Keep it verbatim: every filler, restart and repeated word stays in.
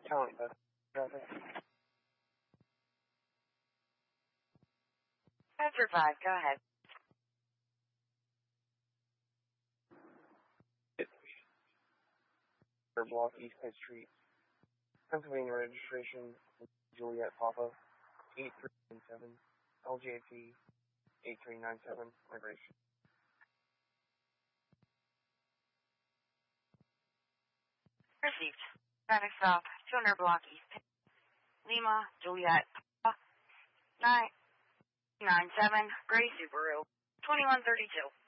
Talent bus traffic. Bedford five, go ahead. Block East Pitt Street. Pennsylvania registration, Juliet Papa, eight three nine seven, L J P, eight three nine seven, migration. Received. Traffic stop, two hundred block East Pitt, Lima, Juliet Papa, nine nine seven, Gray Subaru, twenty-one thirty-two.